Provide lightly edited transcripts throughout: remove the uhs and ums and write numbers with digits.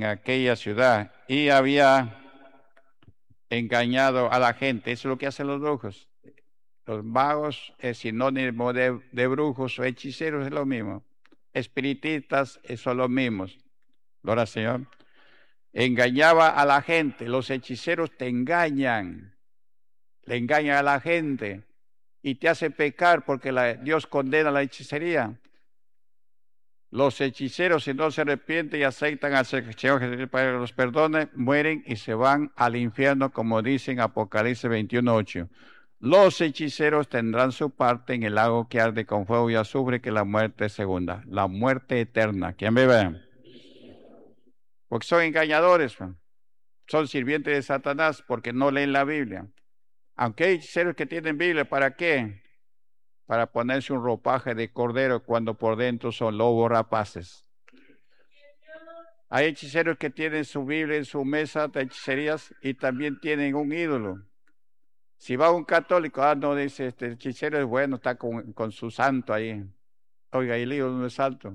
en aquella ciudad y había engañado a la gente. Eso es lo que hacen los brujos. Los magos es sinónimo de brujos o hechiceros, es lo mismo. Espiritistas son los mismos. Gloria al Señor. Engañaba a la gente. Los hechiceros te engañan. Le engañan a la gente y te hace pecar porque Dios condena la hechicería. Los hechiceros, si no se arrepienten y aceptan al Señor Jesucristo para que los perdone, mueren y se van al infierno, como dice en Apocalipsis 21:8. Los hechiceros tendrán su parte en el lago que arde con fuego y azufre, que es la muerte segunda, la muerte eterna. ¿Quién vive? Porque son engañadores, son sirvientes de Satanás porque no leen la Biblia. Aunque hay hechiceros que tienen Biblia, ¿para qué? Para ponerse un ropaje de cordero cuando por dentro son lobos rapaces. Hay hechiceros que tienen su Biblia en su mesa de hechicerías y también tienen un ídolo. Si va un católico, no, dice, este hechicero es bueno, está con su santo ahí. Oiga, el ídolo no es santo.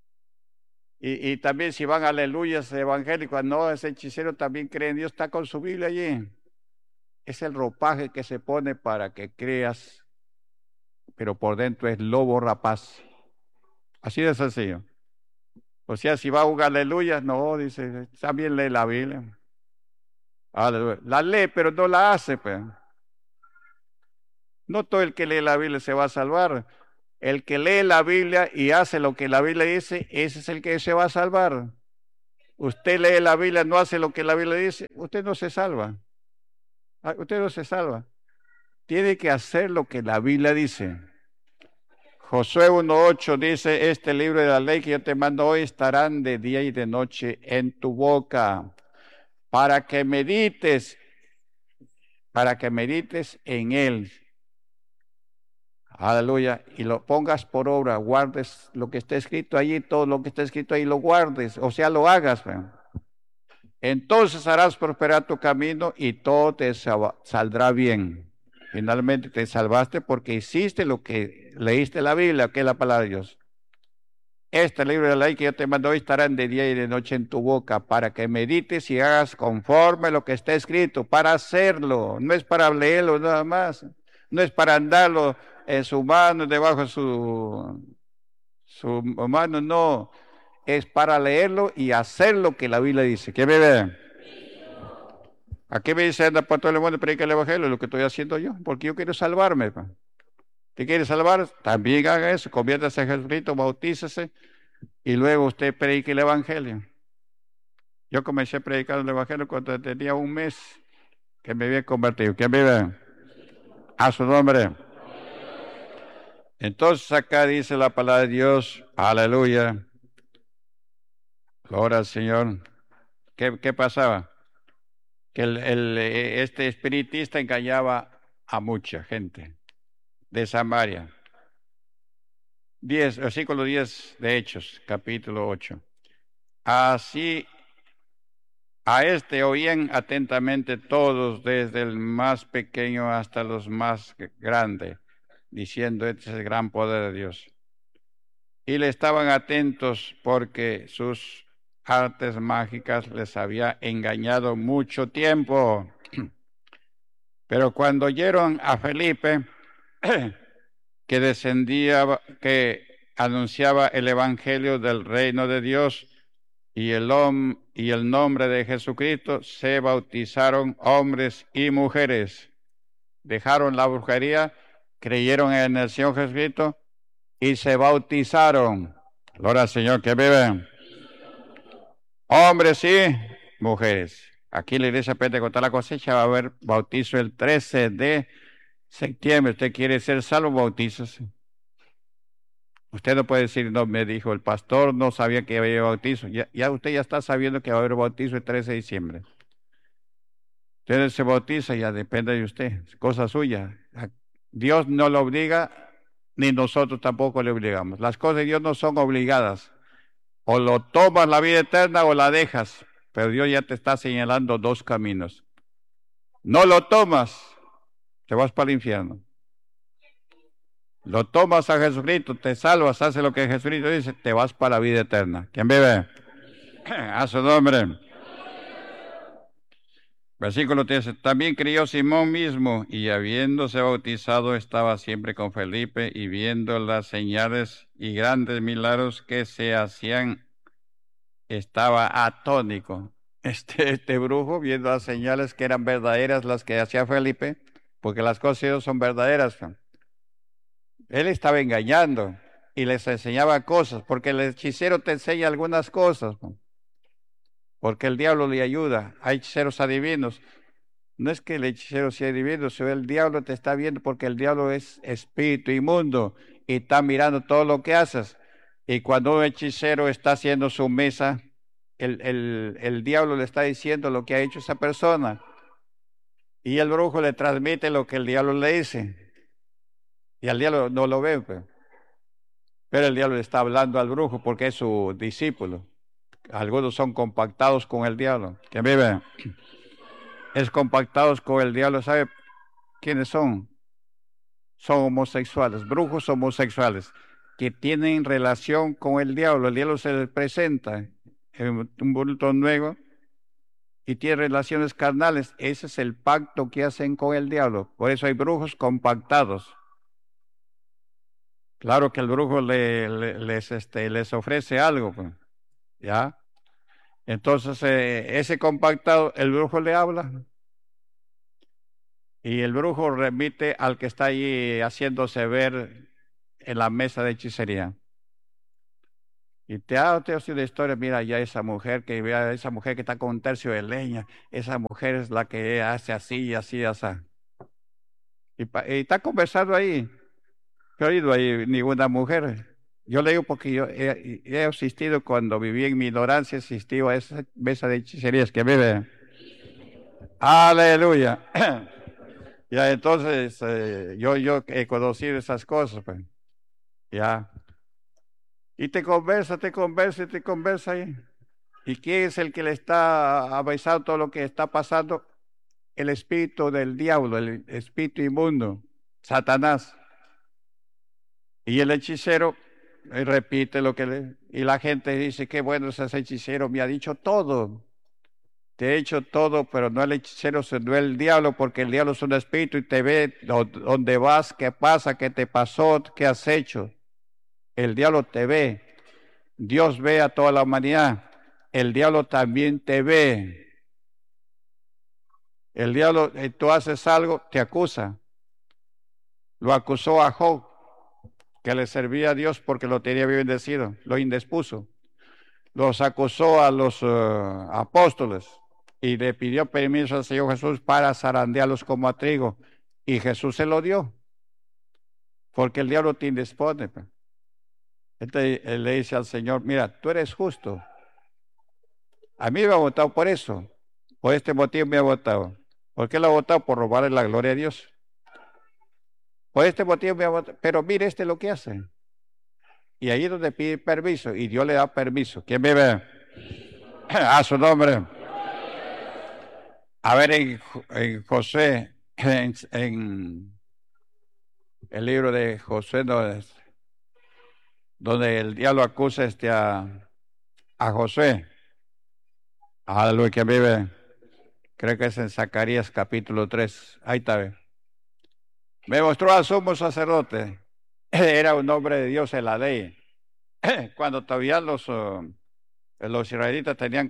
Y también si van aleluyas evangélicos, no, ese hechicero también cree en Dios, está con su Biblia allí. Es el ropaje que se pone para que creas, pero por dentro es lobo rapaz. Así de sencillo. O sea, si va un aleluya, no, dice, también lee la Biblia. Aleluya. La lee, pero no la hace, pues. No todo el que lee la Biblia se va a salvar. El que lee la Biblia y hace lo que la Biblia dice, ese es el que se va a salvar. Usted lee la Biblia, no hace lo que la Biblia dice, usted no se salva. Usted no se salva. Tiene que hacer lo que la Biblia dice. Josué 1:8 dice, este libro de la ley que yo te mando hoy estarán de día y de noche en tu boca, para que medites en él. Aleluya. Y lo pongas por obra, guardes lo que está escrito allí, todo lo que está escrito ahí lo guardes, o sea, lo hagas. Entonces harás prosperar tu camino y todo te saldrá bien. Finalmente te salvaste porque hiciste lo que leíste la Biblia, que es la palabra de Dios. Este libro de la ley que yo te mando hoy estarán de día y de noche en tu boca para que medites y hagas conforme lo que está escrito, para hacerlo. No es para leerlo nada más, no es para andarlo en su mano, debajo de su mano, no. Es para leerlo y hacer lo que la Biblia dice. ¿Qué me ve? ¿A qué me dice anda por todo el mundo y predica el evangelio? Lo que estoy haciendo yo, porque yo quiero salvarme. ¿Te quiere salvar? También haga eso, conviértase a Jesucristo, bautícese y luego usted predique el evangelio. Yo comencé a predicar el evangelio cuando tenía un mes que me había convertido. ¿Quién vive? A su nombre. Entonces acá dice la palabra de Dios, aleluya, gloria al Señor. ¿Qué pasaba? Que este espiritista engañaba a mucha gente de Samaria. 10, versículo 10 de Hechos, capítulo 8. Así a este oían atentamente todos, desde el más pequeño hasta los más grandes, diciendo, este es el gran poder de Dios. Y le estaban atentos porque sus artes mágicas les había engañado mucho tiempo. Pero cuando oyeron a Felipe, que descendía, que anunciaba el evangelio del reino de Dios y el nombre de Jesucristo, se bautizaron hombres y mujeres. Dejaron la brujería, creyeron en el Señor Jesucristo y se bautizaron. Gloria al Señor, que viven. Hombres y mujeres. Aquí en la iglesia Pentecostal La Cosecha va a haber bautizo el 13 de septiembre. Usted quiere ser salvo, bautízese. Usted no puede decir, no, me dijo el pastor, no sabía que había bautizo. Ya usted ya está sabiendo que va a haber bautizo el 13 de diciembre. Usted se bautiza, ya depende de usted, es cosa suya. Dios no lo obliga, ni nosotros tampoco le obligamos. Las cosas de Dios no son obligadas. O lo tomas la vida eterna o la dejas. Pero Dios ya te está señalando dos caminos. No lo tomas, te vas para el infierno. Lo tomas a Jesucristo, te salvas, haces lo que Jesucristo dice, te vas para la vida eterna. ¿Quién vive? A su nombre. Versículo 13. También creyó Simón mismo, y habiéndose bautizado estaba siempre con Felipe, y viendo las señales y grandes milagros que se hacían, estaba atónico. Este brujo, viendo las señales que eran verdaderas, las que hacía Felipe, porque las cosas de Dios son verdaderas. Él estaba engañando y les enseñaba cosas, porque el hechicero te enseña algunas cosas, porque el diablo le ayuda. Hay hechiceros adivinos. No es que el hechicero sea divino, sino el diablo te está viendo porque el diablo es espíritu inmundo y está mirando todo lo que haces. Y cuando un hechicero está haciendo su mesa, el diablo le está diciendo lo que ha hecho esa persona y el brujo le transmite lo que el diablo le dice. Y al diablo no lo ve, pues. Pero el diablo le está hablando al brujo porque es su discípulo. Algunos son compactados con el diablo. ¿Quién vive? Es compactados con el diablo. ¿Sabe quiénes son? Son homosexuales, brujos homosexuales, que tienen relación con el diablo se les presenta en un bulto nuevo y tiene relaciones carnales. Ese es el pacto que hacen con el diablo. Por eso hay brujos compactados. Claro que el brujo les ofrece algo, pues, ¿ya? Entonces, ese compactado, el brujo le habla y el brujo remite al que está ahí haciéndose ver en la mesa de hechicería. Y te ha sido de historia, mira, ya esa mujer vea esa mujer que está con un tercio de leña, esa mujer es la que hace así y así, así. Y está conversando ahí, no he oído ahí ninguna mujer. Yo le digo porque yo he asistido cuando viví en mi ignorancia, he asistido a esa mesa de hechicerías que vive. Aleluya. Ya entonces yo he conocido esas cosas, pues, ya. Y te conversa ahí. ¿Y quién es el que le está avisando todo lo que está pasando? El espíritu del diablo, el espíritu inmundo, Satanás. Y el hechicero repite lo que le... Y la gente dice, qué bueno es ese hechicero, me ha dicho todo. Te he hecho todo, pero no el hechicero, sino el diablo, porque el diablo es un espíritu y te ve dónde vas, qué pasa, qué te pasó, qué has hecho. El diablo te ve. Dios ve a toda la humanidad. El diablo también te ve. El diablo, tú haces algo, te acusa. Lo acusó a Job, que le servía a Dios porque lo tenía bien bendecido, lo indispuso. Los acusó a los apóstoles y le pidió permiso al Señor Jesús para zarandearlos como a trigo. Y Jesús se lo dio, porque el diablo te indispone. Entonces él le dice al Señor, mira, tú eres justo. A mí me ha votado por eso. Por este motivo me ha votado. ¿Por qué lo ha votado? Por robarle la gloria a Dios. Por este motivo me ha votado. Pero mire este lo que hace. Y ahí es donde pide permiso y Dios le da permiso. ¿Quién vive? A su nombre. A ver, en José, en el libro de José, donde el diablo acusa a José, a lo que vive, creo que es en Zacarías capítulo 3. Ahí está. Me mostró al sumo sacerdote. Era un hombre de Dios en la ley. Cuando todavía los israelitas tenían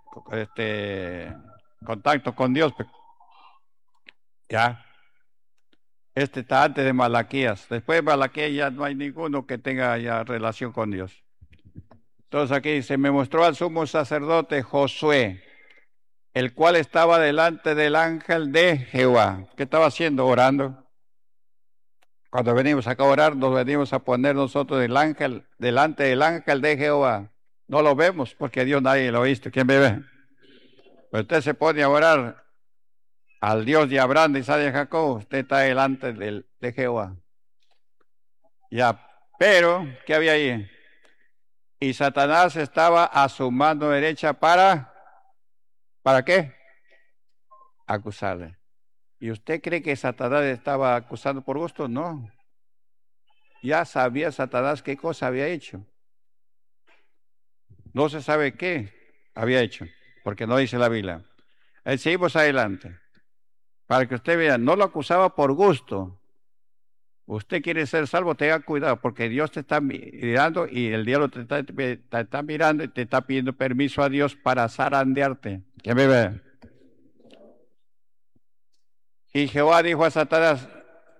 contacto con Dios, pues, ya. Este está antes de Malaquías. Después de Malaquías ya no hay ninguno que tenga ya relación con Dios. Entonces aquí se me mostró al sumo sacerdote Josué, el cual estaba delante del ángel de Jehová. ¿Qué estaba haciendo? Orando. Cuando venimos acá a orar, nos venimos a poner nosotros delante del ángel de Jehová. No lo vemos porque Dios nadie lo ha visto. ¿Quién me ve? Pero usted se pone a orar al Dios de Abraham, de Isaac y de Jacob. Usted está delante de Jehová. Ya, pero, ¿qué había ahí? Y Satanás estaba a su mano derecha ¿para qué? Acusarle. ¿Y usted cree que Satanás estaba acusando por gusto? No. Ya sabía Satanás qué cosa había hecho. No se sabe qué. había hecho, porque no dice la Biblia. Seguimos adelante, para que usted vea, no lo acusaba por gusto. Usted quiere ser salvo, tenga cuidado, porque Dios te está mirando y el diablo te está mirando y te está pidiendo permiso a Dios para zarandearte. ¿Quién me ve? Y Jehová dijo a Satanás,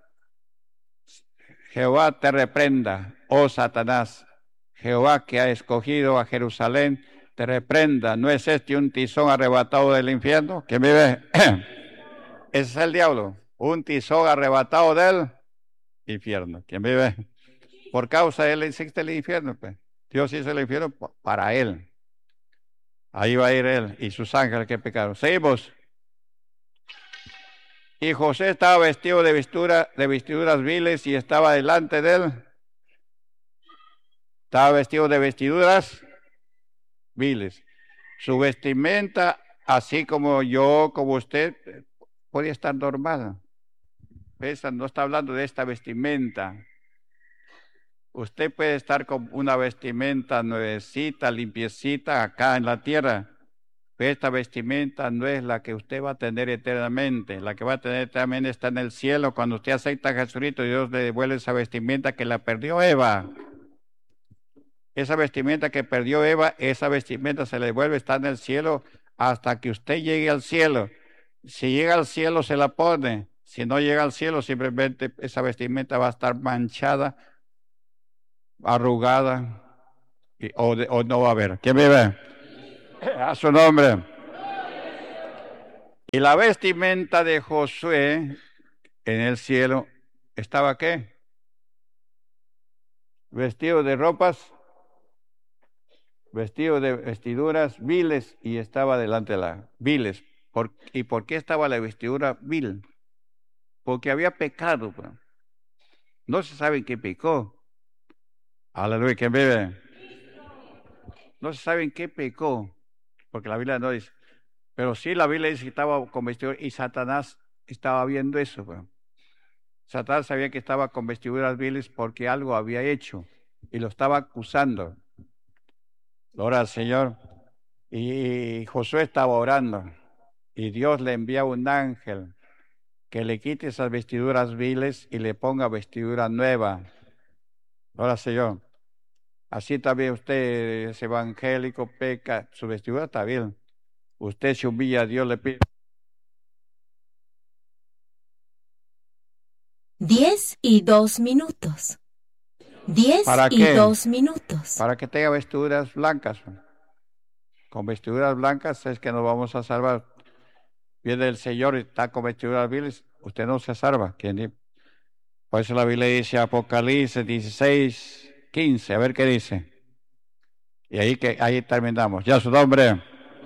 Jehová te reprenda, oh Satanás. Jehová que ha escogido a Jerusalén, te reprenda. ¿No es este un tizón arrebatado del infierno? ¿Quién me ve? Ese es el diablo, un tizón arrebatado del infierno. ¿Quién vive? Por causa de él existe el infierno, pues. Dios hizo el infierno para él. Ahí va a ir él y sus ángeles que pecaron. Seguimos. Y José estaba vestido de vestiduras viles y estaba delante de él. Estaba vestido de vestiduras viles. Su vestimenta, así como yo, como usted, podía estar normal. Esta no está hablando de esta vestimenta. Usted puede estar con una vestimenta nuevecita, limpiecita acá en la tierra, pero esta vestimenta no es la que usted va a tener eternamente. La que va a tener eternamente está en el cielo. Cuando usted acepta a Jesucristo, Dios le devuelve esa vestimenta que la perdió Eva. Esa vestimenta que perdió Eva, esa vestimenta se le devuelve, está en el cielo hasta que usted llegue al cielo. Si llega al cielo, se la pone. Si no llega al cielo, simplemente esa vestimenta va a estar manchada, arrugada, o no va a haber. ¿Quién vive? A su nombre. Y la vestimenta de Josué en el cielo estaba ¿qué? Vestido de ropas, vestido de vestiduras viles y estaba delante de la viles. ¿Y por qué estaba la vestidura vil? Porque había pecado. Pues. No se sabe en qué pecó. Aleluya, ¿quién vive? No se sabe en qué pecó, porque la Biblia no dice. Pero sí la Biblia dice que estaba con vestidura y Satanás estaba viendo eso. Pues. Satanás sabía que estaba con vestiduras viles porque algo había hecho y lo estaba acusando. Ora al Señor. Y Josué estaba orando y Dios le envía un ángel que le quite esas vestiduras viles y le ponga vestidura nueva. Ora Señor. Así también usted es evangélico, peca, su vestidura está bien. Usted se humilla a Dios, le pide. 10:02. 10 ¿Para y qué? 2 minutos. Para que tenga vestiduras blancas. Con vestiduras blancas es que nos vamos a salvar. Viene el Señor y está con vestiduras viles, usted no se salva. Por eso la Biblia dice Apocalipsis 16:15. A ver qué dice. Y ahí terminamos. Ya su nombre.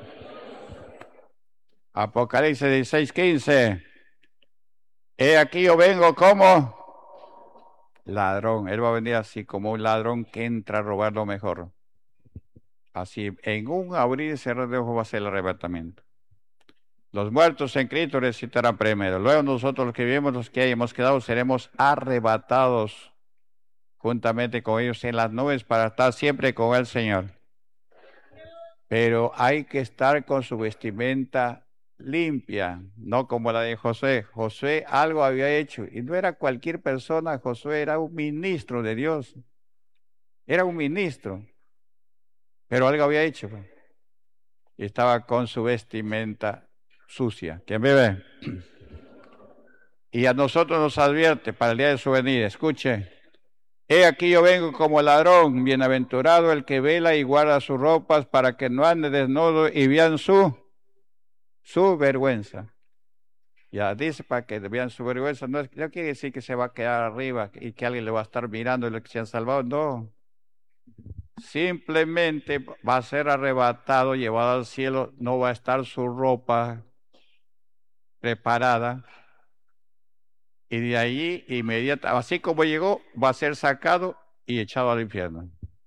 Apocalipsis 16:15. He aquí yo vengo como ladrón. Él va a venir así como un ladrón que entra a robar lo mejor. Así, en un abrir y cerrar de ojos va a ser el arrebatamiento. Los muertos en Cristo resucitarán primero. Luego nosotros los que vivimos, los que hayamos quedado, seremos arrebatados juntamente con ellos en las nubes para estar siempre con el Señor. Pero hay que estar con su vestimenta limpia, no como la de Josué. Josué algo había hecho y no era cualquier persona, Josué era un ministro de Dios. Era un ministro, pero algo había hecho. Y estaba con su vestimenta sucia. ¿Quién me ve? Y a nosotros nos advierte para el día de su venida. Escuche. He aquí yo vengo como ladrón, bienaventurado el que vela y guarda sus ropas para que no ande desnudo y vean su vergüenza. Ya dice para que vean su vergüenza, no quiere decir que se va a quedar arriba y que alguien le va a estar mirando y lo que se han salvado, no. Simplemente va a ser arrebatado, llevado al cielo, no va a estar su ropa preparada. Y de allí, inmediatamente, así como llegó, va a ser sacado y echado al infierno.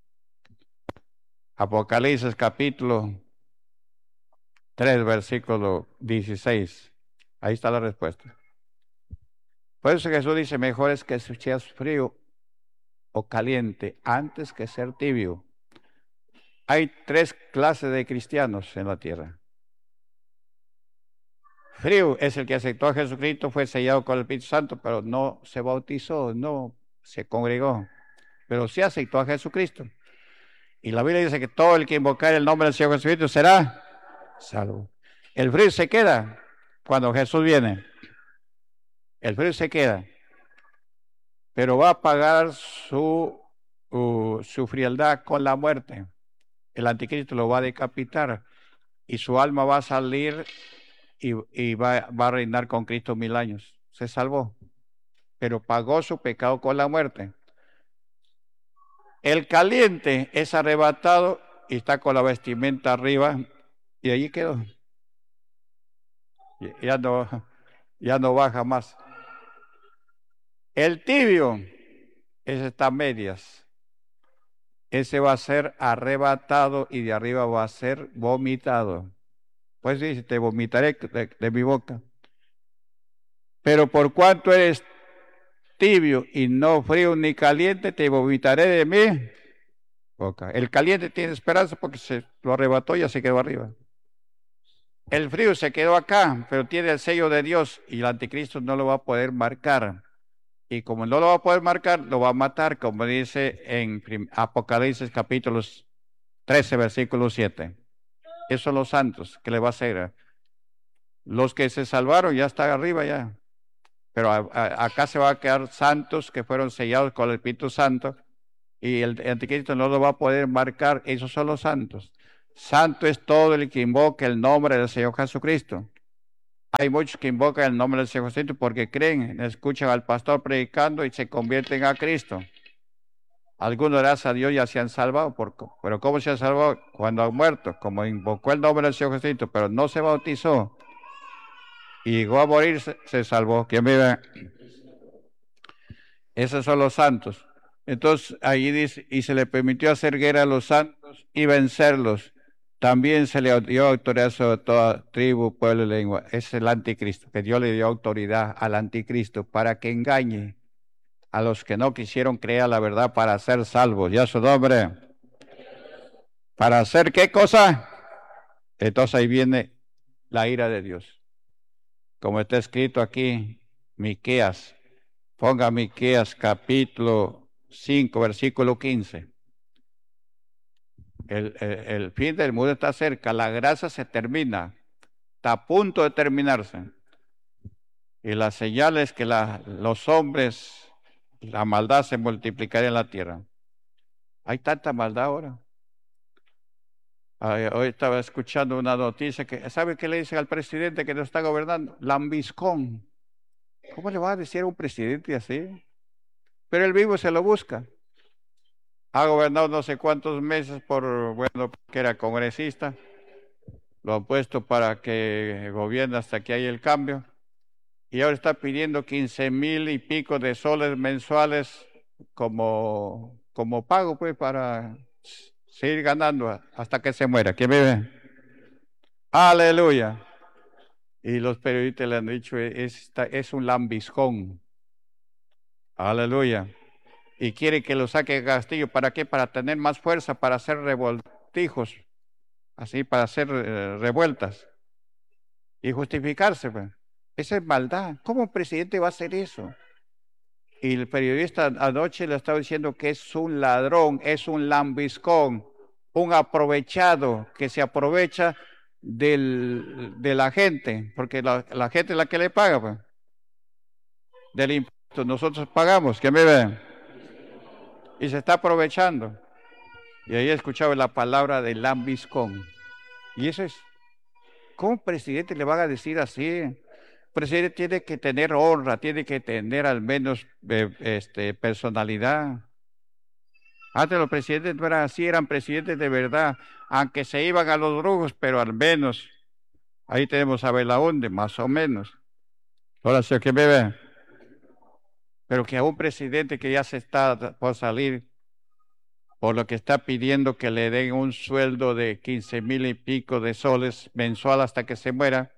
Apocalipsis capítulo 3, versículo 16. Ahí está la respuesta. Por eso Jesús dice, mejor es que seas frío o caliente antes que ser tibio. Hay tres clases de cristianos en la tierra. Frío es el que aceptó a Jesucristo, fue sellado con el Espíritu Santo, pero no se bautizó, no se congregó, pero sí aceptó a Jesucristo. Y la Biblia dice que todo el que invocar el nombre del Señor Jesucristo será salvo. El frío se queda cuando Jesús viene. El frío se queda, pero va a pagar su frialdad con la muerte. El anticristo lo va a decapitar y su alma va a salir y va a reinar con Cristo 1000 años. Se salvó, pero pagó su pecado con la muerte. El caliente es arrebatado y está con la vestimenta arriba y allí quedó. Ya no baja más. El tibio, ese está a medias. Ese va a ser arrebatado y de arriba va a ser vomitado. Pues dice, te vomitaré de mi boca. Pero por cuanto eres tibio y no frío ni caliente, te vomitaré de mi boca. El caliente tiene esperanza porque se lo arrebató y ya se quedó arriba. El frío se quedó acá, pero tiene el sello de Dios y el anticristo no lo va a poder marcar. Y como no lo va a poder marcar, lo va a matar, como dice en Apocalipsis capítulo 13, versículo 7. Esos son los santos que le va a hacer. Los que se salvaron ya están arriba ya. Pero acá se va a quedar santos que fueron sellados con el Espíritu Santo y el anticristo no lo va a poder marcar. Esos son los santos. Santo es todo el que invoca el nombre del Señor Jesucristo. Hay muchos que invocan el nombre del Señor Jesucristo porque creen, escuchan al pastor predicando y se convierten a Cristo. Algunos, gracias a Dios, ya se han salvado, pero ¿cómo se han salvado? Cuando han muerto, como invocó el nombre del Señor Jesucristo, pero no se bautizó y llegó a morir, se salvó. ¿Quién vive? Esos son los santos. Entonces, ahí dice, y se le permitió hacer guerra a los santos y vencerlos. También se le dio autoridad sobre toda tribu, pueblo y lengua. Es el anticristo, que Dios le dio autoridad al anticristo para que engañe a los que no quisieron creer la verdad para ser salvos. Ya su nombre. ¿Para hacer qué cosa? Entonces ahí viene la ira de Dios. Como está escrito aquí, Miqueas. Ponga Miqueas capítulo 5, versículo 15. El fin del mundo está cerca, la gracia se termina, está a punto de terminarse. Y la señal es que los hombres, la maldad se multiplicaría en la tierra. Hay tanta maldad ahora. Hoy estaba escuchando una noticia que, ¿sabe qué le dicen al presidente que nos está gobernando? Lambiscón. ¿Cómo le va a decir a un presidente así? Pero él mismo se lo busca. Ha gobernado no sé cuántos meses bueno, que era congresista. Lo han puesto para que gobierne hasta que haya el cambio. Y ahora está pidiendo 15,000 y pico de soles mensuales como pago, pues, para seguir ganando hasta que se muera. ¿Quién vive? Aleluya. Y los periodistas le han dicho, es un lambiscón. Aleluya. Y quiere que lo saque de Castillo. ¿Para qué? Para tener más fuerza, para hacer revoltijos, así, para hacer revueltas y justificarse, pues. Esa es maldad. ¿Cómo un presidente va a hacer eso? Y el periodista anoche le estaba diciendo que es un ladrón, es un lambiscón, un aprovechado que se aprovecha de la gente, porque la gente es la que le paga, pues, del impuesto. Nosotros pagamos, ¿quién me ve? Y se está aprovechando. Y ahí escuchaba la palabra de lambiscón. Y eso es, ¿cómo un presidente le van a decir así? El presidente tiene que tener honra, tiene que tener al menos personalidad. Antes los presidentes no eran así, eran presidentes de verdad, aunque se iban a los brujos, pero al menos, ahí tenemos a Belaúnde, más o menos. Ahora sí que me ve. Pero que a un presidente que ya se está por salir, por lo que está pidiendo que le den un sueldo de 15,000 y pico de soles mensual hasta que se muera,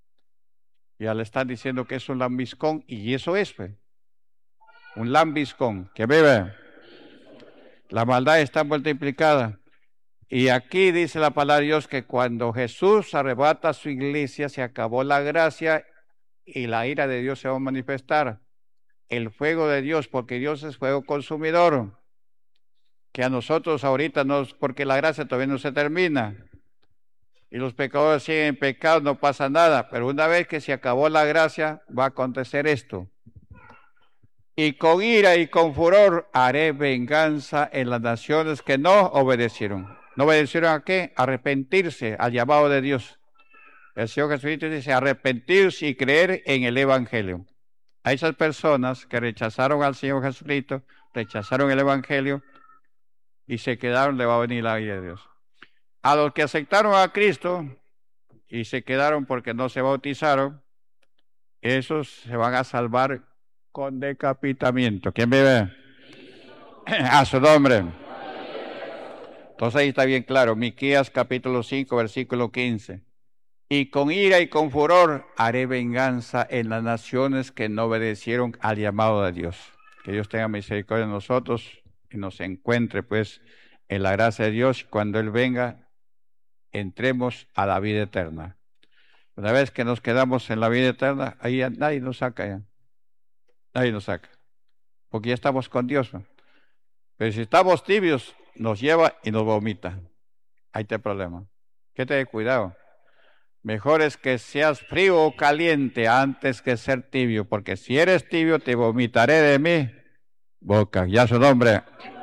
ya le están diciendo que es un lambiscón, y eso es, pues, un lambiscón, que vive. La maldad está multiplicada. Y aquí dice la palabra de Dios que cuando Jesús arrebata a su iglesia, se acabó la gracia y la ira de Dios se va a manifestar. El fuego de Dios, porque Dios es fuego consumidor, que a nosotros ahorita no, porque la gracia todavía no se termina. Y los pecadores siguen en pecado, no pasa nada. Pero una vez que se acabó la gracia, va a acontecer esto. Y con ira y con furor haré venganza en las naciones que no obedecieron. ¿No obedecieron a qué? Arrepentirse al llamado de Dios. El Señor Jesucristo dice arrepentirse y creer en el Evangelio. A esas personas que rechazaron al Señor Jesucristo, rechazaron el Evangelio y se quedaron, le va a venir la ira de Dios. A los que aceptaron a Cristo y se quedaron porque no se bautizaron, esos se van a salvar con decapitamiento. ¿Quién vive? A su nombre. Entonces ahí está bien claro, Miqueas capítulo 5, versículo 15. Y con ira y con furor haré venganza en las naciones que no obedecieron al llamado de Dios. Que Dios tenga misericordia de nosotros y nos encuentre pues en la gracia de Dios. Cuando Él venga, entremos a la vida eterna. Una vez que nos quedamos en la vida eterna, ahí nadie nos saca ya. Nadie nos saca. Porque ya estamos con Dios, ¿no? Pero si estamos tibios, nos lleva y nos vomita. Ahí está el problema. Que te dé cuidado. Mejor es que seas frío o caliente antes que ser tibio, porque si eres tibio te vomitaré de mi boca. Ya su nombre.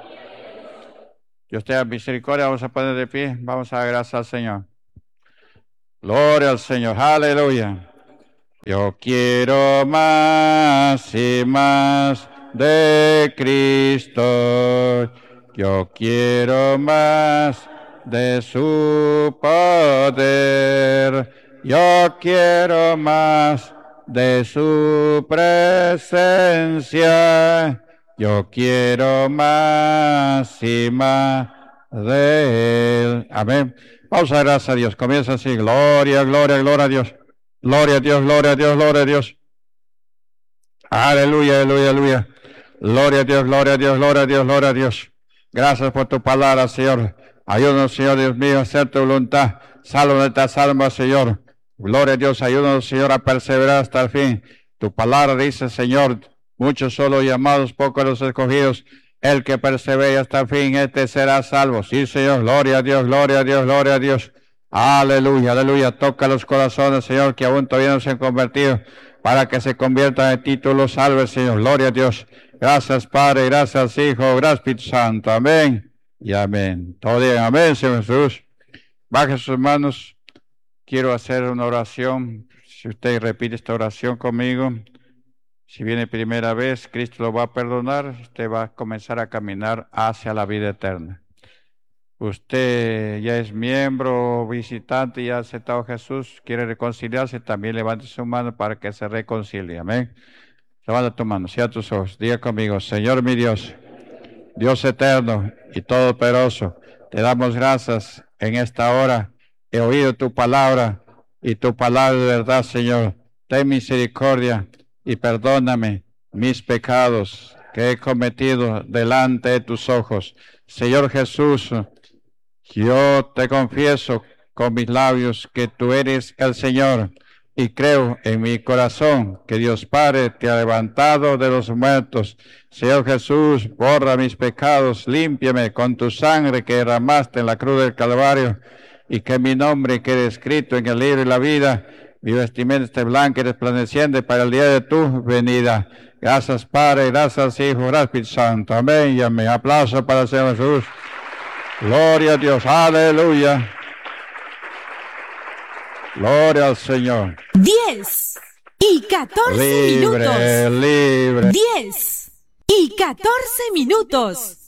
Dios tenga misericordia, vamos a poner de pie, vamos a dar gracias al Señor. Gloria al Señor, aleluya. Yo quiero más y más de Cristo. Yo quiero más de su poder. Yo quiero más de su presencia. Yo quiero más y más de Él. Amén. Vamos a dar gracias a Dios. Comienza así. Gloria, gloria, gloria a Dios. Gloria a Dios, gloria a Dios, gloria a Dios. Aleluya, aleluya, aleluya. Gloria a Dios, gloria a Dios, gloria a Dios, gloria a Dios. Gracias por tu palabra, Señor. Ayúdanos, Señor Dios mío, a hacer tu voluntad. Salva nuestras almas, Señor. Gloria a Dios, ayúdanos, Señor, a perseverar hasta el fin. Tu palabra dice, Señor, muchos son los llamados, pocos los escogidos. El que persevere hasta el fin, este será salvo. Sí, Señor, gloria a Dios, gloria a Dios, gloria a Dios. Aleluya, aleluya. Toca los corazones, Señor, que aún todavía no se han convertido, para que se conviertan en títulos salve, Señor. Gloria a Dios. Gracias, Padre, gracias, Hijo, gracias, Espíritu Santo. Amén y amén. Todo bien, amén, Señor Jesús. Baje sus manos. Quiero hacer una oración. Si usted repite esta oración conmigo, si viene primera vez, Cristo lo va a perdonar. Usted va a comenzar a caminar hacia la vida eterna. Usted ya es miembro, visitante y ha aceptado a Jesús, quiere reconciliarse, también levante su mano para que se reconcilie. Amén. Levanta tu mano, cierra tus ojos, diga conmigo, Señor mi Dios, Dios eterno y todopoderoso, te damos gracias en esta hora. He oído tu palabra y tu palabra de verdad, Señor. Ten misericordia y perdóname mis pecados que he cometido delante de tus ojos. Señor Jesús, yo te confieso con mis labios que tú eres el Señor y creo en mi corazón que Dios Padre te ha levantado de los muertos. Señor Jesús, borra mis pecados, límpiame con tu sangre que derramaste en la cruz del Calvario y que mi nombre quede escrito en el libro de la vida. Mi vestimenta esté blanca y resplandeciente para el día de tu venida. Gracias Padre, gracias Hijo, gracias Espíritu Santo. Amén y amén. Aplauso para el Señor Jesús. Gloria a Dios, aleluya. Gloria al Señor. 10 y 14 minutos. Libre. 10 y 14 minutos.